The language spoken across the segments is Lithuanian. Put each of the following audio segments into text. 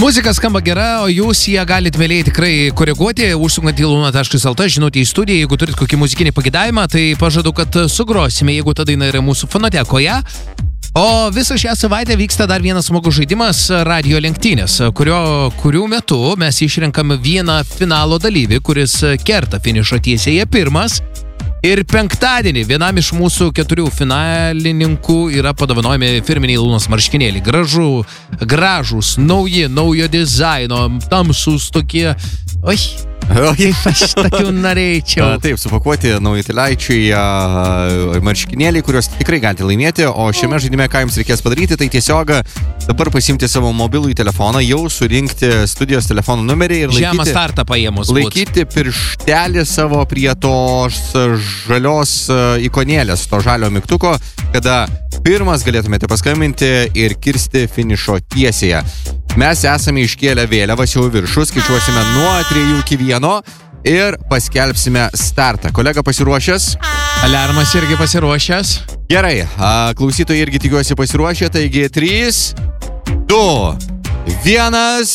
Muzika skamba gera, o jūs ją galite mėliai tikrai koreguoti, užsukant į luna.lt, žinoti į studiją, jeigu turit kokį muzikinį pagidavimą, tai pažadu, kad sugrosime, jeigu ta daina yra mūsų fonotekoje. O visą šią savaitę vyksta dar vienas smagus žaidimas radio lenktynės, kurių metu mes išrenkame vieną finalo dalyvį, kuris kerta finišo tiesėje pirmas. Ir penktadienį vienam iš mūsų 4 finalininkų yra padovanojami firminiai Lunos marškinėliai. Gražūs, naujo dizaino, tamsūs tokie. Oi, aš tokių norėčiau. Taip, supakuoti naujutėlaičiai marškinėliai, kuriuos tikrai galite laimėti, o šiame žaidime ką jums reikės padaryti, tai tiesiog dabar pasimti savo mobilųjį telefoną, jau surinkti studijos telefonų numerį ir žemą startą paėmus. Laikyti pirštelį savo prie tos žalios ikonėlės, to žalio mygtuko, kada pirmas galėtumėte paskambinti ir kirsti finišo tiesėje. Mes esame iškėlę vėliavas jau viršų, skaičiuosime nuo 3 iki 1 ir paskelbsime startą. Kolega pasiruošęs? Aliarmas irgi pasiruošęs. Gerai, klausytojai irgi tikiuosi pasiruošę, taigi 3, 2, 1.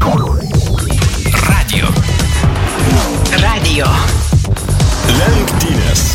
Radio. Lenktynės.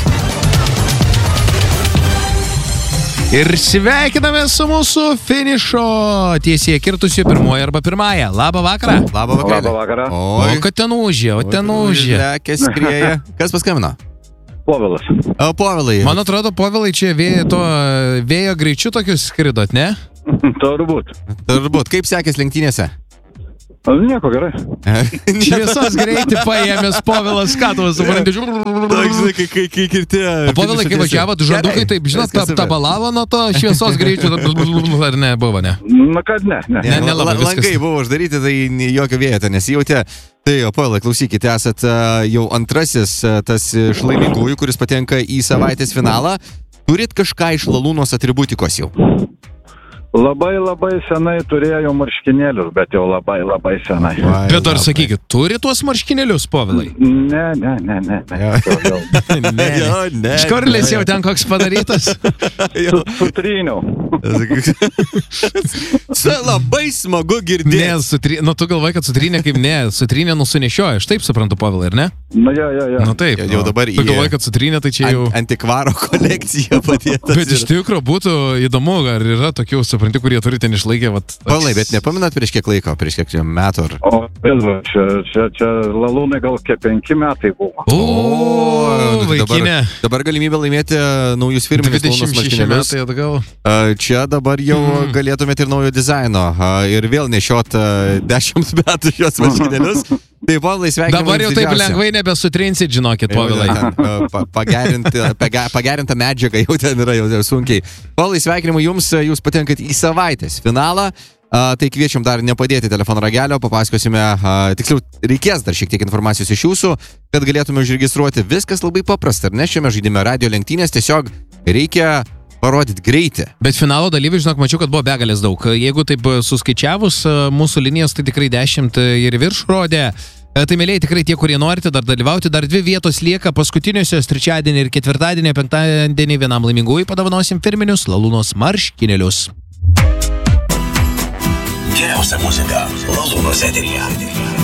Ir sveikiname su mūsų finišo tiesėje kirtusiu pirmoji arba pirmąją. Labą vakarą. Labą vakarą. Labą vakarą. O, kad ten užė. Lekės skrieja. Kas paskambino? Povilas. Povilai. Man atrodo, Povilai, čia vėjo greičiu tokius skridot, ne? Turbūt. Kaip sekės lenktynėse? Nieko, gerai. Šviesos greitį paėmės Povilas, ką tu supranti? Kai kirti. O Povilai, kai važiavot, žandukai taip, žinot, tabalavo nuo to šviesos greičių, ar ne, buvo, ne? Na, kad ne. Langai buvo uždaryti, tai jokio vėjo ten nesijautė. Tai, Povilai, klausykite, esat jau antrasis tas iš laimingųjų, kuris patenka į savaitės finalą. Turit kažką iš Lalūnos atributikos jau? Labai senai turėjau marškinėlius, bet jau labai senai. Bet ar sakykit, turi tuos marškinėlius, Povilai? Ne. Škorlis jau ten koks padarytas? Sutryniau. Labai smagu girdėti. Ne, tu galvoji, kad sutrynė kaip ne, sutrynė nusunešioja, aš taip suprantu, Povilai, ar ne? Ja. Nu taip, jau dabar tu galvoji, kad sutrynė, tai čia jau... Antikvaro kolekcija padėtas. Bet iš tikro būtų įdomu, ar yra tokių, supranti, kurie turi ten išlaikę, Pavilai, bet nepaminat prieš kiek laiko, prieš kiek metų? O, čia Lalūnai gal 5 metai buvo. O, vaikinė. Dabar galimybė laimėti naujus firminius Lunos 26 marškinėlius. metai atgal. Čia dabar jau galėtumėte ir naujo dizaino ir vėl nešiot 10 metų šios marškinėlius. Tai, Povilai, sveikinimai. Dabar jau taip lengvai nebesutrinsit, žinokit, Povilai. Pagerinta medžiaga jau ten yra, jau sunkiai. Povilai, sveikinimai jums, jūs patenkat į savaitės finalą. Tai kviečiam dar nepadėti telefono ragelio, papasakosime, tiksliau, reikės dar šiek tiek informacijos iš jūsų, kad galėtume užregistruoti. Viskas labai paprasta, ar ne, šiame žaidime radio lenktynės, tiesiog reikia parodyti greitį. Bet finalo dalyvių, žinok, mačiau, kad buvo begalės daug. Jeigu taip suskaičiavus mūsų linijas, tai tikrai 10 ir virš rodė. Tai, mėlėjai, tikrai tie, kurie norite dar dalyvauti, dar 2 vietos lieka paskutiniusios trečiadienį ir ketvirtadienį, penktadienį vienam laimingųjų padovanosim firminius Lalūnos marškinėlius. Geriausia muzika Lalūnos eteryje.